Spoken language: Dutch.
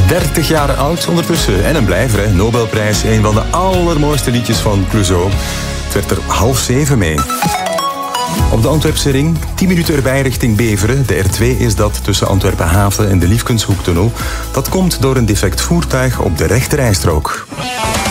30 jaar oud ondertussen. En een blijver, hè. Nobelprijs. Een van de allermooiste liedjes van Clouseau. Het werd er 6:30 mee. Op de Antwerpse ring, 10 minuten erbij richting Beveren. De R2 is dat tussen Antwerpen Haven en de Liefkenshoektunnel. Dat komt door een defect voertuig op de rechterrijstrook.